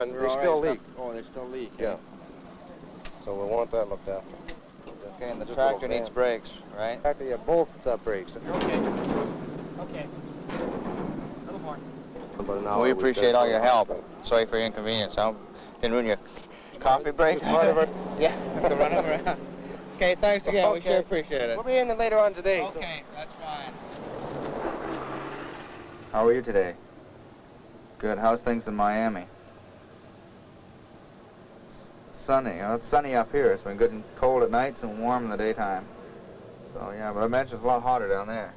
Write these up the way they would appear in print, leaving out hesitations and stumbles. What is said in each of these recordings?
And they still leak. Oh, they still leak. Yeah. So we want that looked after. Okay, and the Just tractor a little needs brakes, right? Tractor, yeah, both brakes. Okay. Okay. A little more. About an hour We appreciate all your help. Sorry for your inconvenience. I didn't ruin your coffee break. Part of it. Yeah, to run them around. Okay, thanks again. Okay. We sure appreciate it. We'll be in later on today. Okay, that's fine. How are you today? Good. How's things in Miami? Sunny. Well, it's sunny up here. It's been good and cold at nights and warm in the daytime. So, yeah, but I imagine it's a lot hotter down there.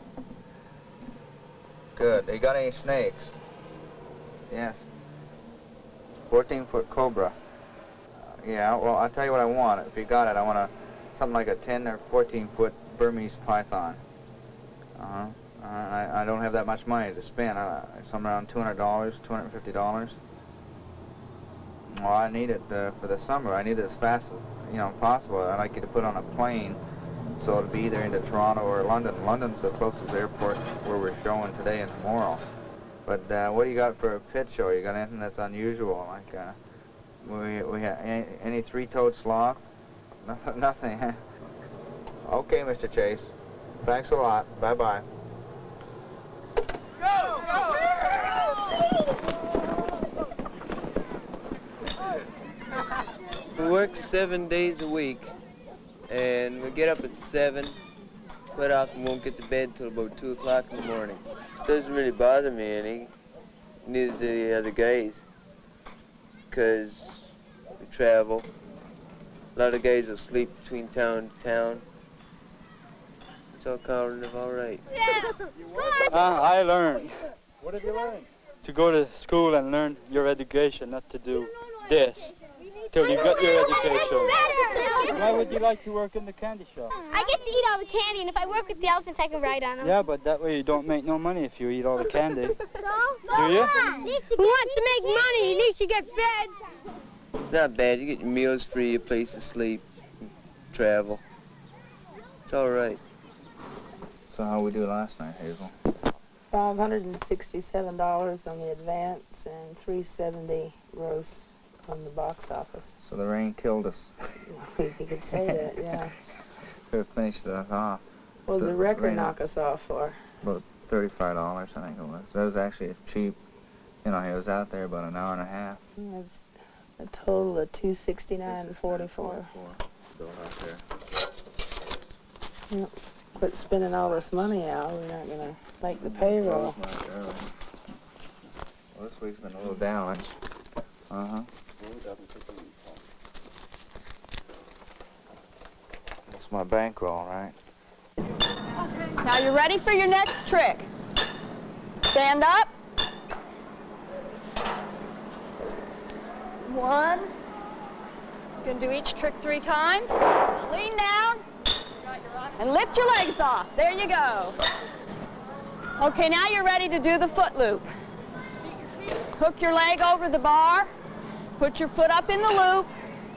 Good. You got any snakes? Yes. 14-foot cobra. Yeah, well, I'll tell you what I want. If you got it, I want something like a 10 or 14-foot Burmese python. I don't have that much money to spend. Somewhere around $200, $250. Well, I need it for the summer. I need it as fast as possible. I'd like you to put on a plane, so it'll be either into Toronto or London. London's the closest airport where we're showing today and tomorrow. But what do you got for a pit show? You got anything that's unusual? Like we have any three-toed sloth? Nothing. Okay, Mr. Chase. Thanks a lot. Bye-bye. Go! Go! We work 7 days a week, and we get up at 7, quite often won't get to bed till about 2 o'clock in the morning. Doesn't really bother me any, neither do the other guys, because we travel. A lot of guys will sleep between town to town. It's all kind of all right. I learned. What have you learned? To go to school and learn your education, not to do this till you get your education. Why would you like to work in the candy shop? I get to eat all the candy, and if I work with the elephants, I can ride on them. Yeah, but that way you don't make no money if you eat all the candy. Do you? Who wants to make money? At least you get fed. It's not bad. You get your meals free, a place to sleep, travel. It's all right. So how we do last night, Hazel? $567 on the advance and $370 gross on the box office. So the rain killed us. You could say that, yeah. Could have finished that off. Well, the record knocked us off for? About $35, I think it was. That was actually cheap. He was out there about an hour and a half. It's a total of $269.44. Still out there. Yep. Quit spending all this money out. We're not going to make the payroll. Well, this week's been a little down. That's my bankroll, right? Now you're ready for your next trick. Stand up. 1. You're going to do each trick 3 times. Lean down. And lift your legs off. There you go. Okay, now you're ready to do the foot loop. Hook your leg over the bar. Put your foot up in the loop.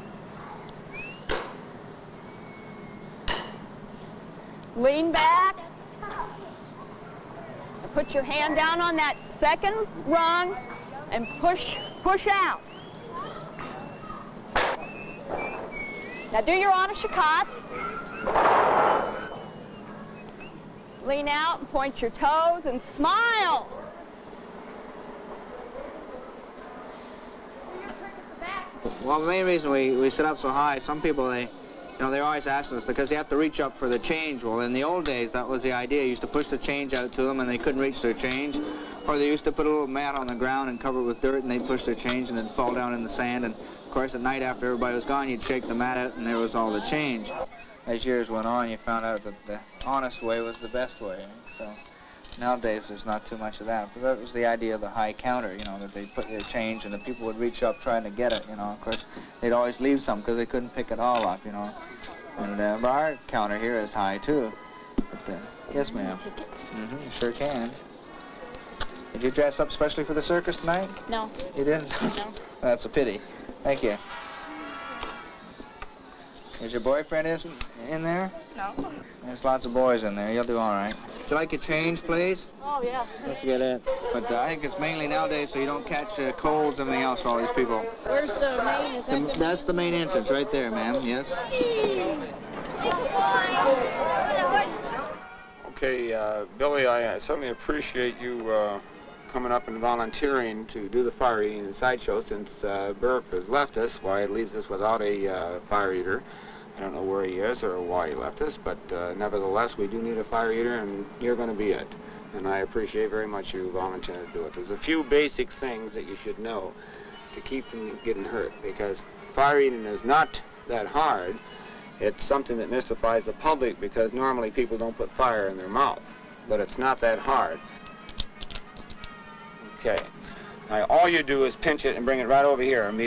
Lean back. And put your hand down on that second rung and push out. Now do your honest shakats. Lean out and point your toes and smile. Well, the main reason we sit up so high, some people, they're always asking us because they have to reach up for the change. Well, in the old days, that was the idea. You used to push the change out to them and they couldn't reach their change. Or they used to put a little mat on the ground and cover it with dirt and they'd push their change and then fall down in the sand. And of course, at night after everybody was gone, you'd shake the mat out and there was all the change. As years went on, you found out that the honest way was the best way. So nowadays, there's not too much of that. But that was the idea of the high counter, that they put their change and the people would reach up trying to get it, Of course, they'd always leave some because they couldn't pick it all up, And our counter here is high, too. But, yes, ma'am. You sure can. Did you dress up specially for the circus tonight? No. You didn't? No. That's a pity. Thank you. Is your boyfriend in there? No. There's lots of boys in there. You'll do all right. Would you like a change, please? Oh, yeah. Let's get it. But I think it's mainly nowadays so you don't catch colds and everything else for all these people. Where's the main? Is that the... That's the main entrance right there, ma'am. Yes. Okay, Billy, I certainly appreciate you coming up and volunteering to do the fire eating and sideshow. Since Burke has left us, why it leaves us without a fire eater. I don't know where he is or why he left us, but nevertheless, we do need a fire eater, and you're going to be it. And I appreciate very much you volunteering to do it. There's a few basic things that you should know to keep from getting hurt, because fire eating is not that hard. It's something that mystifies the public, because normally people don't put fire in their mouth, but it's not that hard. Okay. Now, all you do is pinch it and bring it right over here.